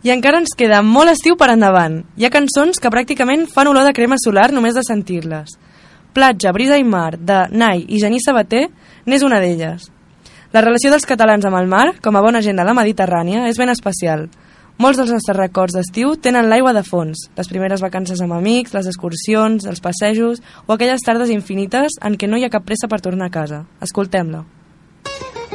I encara ens queda molt estiu per endavant. Hi ha cançons que pràcticament fan olor de crema solar només de sentir-les. Platja, brisa i mar, de Nai i Genís Sabater, n'és una d'elles. La relació dels catalans amb el mar, com a bona gent de la Mediterrània, és ben especial. Molts dels nostres records d'estiu tenen l'aigua de fons, les primeres vacances amb amics, les excursions, els passejos o aquelles tardes infinites en què no hi ha cap pressa per tornar a casa. Escoltem-la.